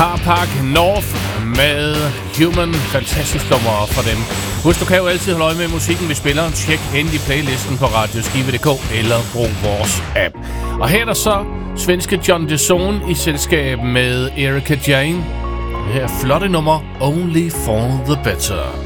Car Park North med Human. Fantastisk nummer for dem. Husk, du kan jo altid holde øje med musikken, vi spiller. Tjek endelig playlisten på radioskive.dk eller brug vores app. Og her er der så svenske John Dezon i selskab med Erika Jane. Det her flotte nummer, Only for the Better.